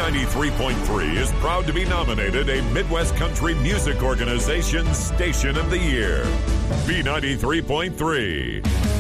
B93.3 is proud to be nominated a Midwest Country Music Organization Station of the Year. B93.3.